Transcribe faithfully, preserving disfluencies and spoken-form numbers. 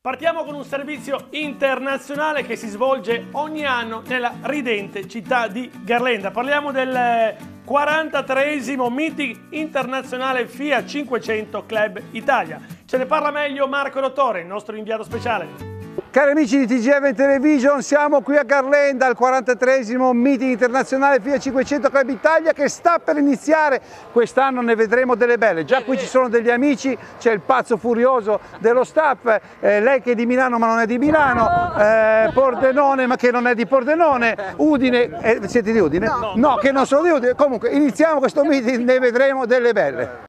Partiamo con un servizio internazionale che si svolge ogni anno nella ridente città di Garlanda. Parliamo del quarantatreesimo meeting internazionale FIA cinquecento Club Italia. Ce ne parla meglio Marco Dottore, il nostro inviato speciale. Cari amici di T G R Television, siamo qui a Garlanda al quarantatreesimo meeting internazionale FIA cinquecento Club Italia che sta per iniziare. Quest'anno ne vedremo delle belle. Già qui ci sono degli amici, c'è il pazzo furioso dello staff, eh, lei che è di Milano ma non è di Milano, eh, Pordenone ma che non è di Pordenone, Udine, eh, siete di Udine? No. No, che non sono di Udine. Comunque iniziamo questo meeting, ne vedremo delle belle.